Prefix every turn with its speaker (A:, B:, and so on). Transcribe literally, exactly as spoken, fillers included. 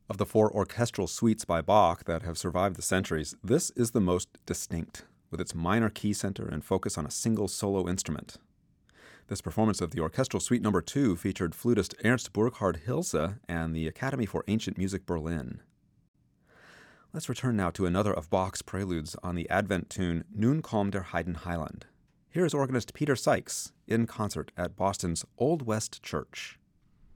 A: Of the four orchestral suites by Bach that have survived the centuries, this is the most distinct, with its minor key center and focus on a single solo instrument. This performance of the Orchestral Suite Number two featured flutist Ernst Burkhard Hilse and the Academy for Ancient Music Berlin. Let's return now to another of Bach's preludes on the Advent tune Nun komm der Heiden Heiland. Here is organist Peter Sykes in concert at Boston's Old West Church.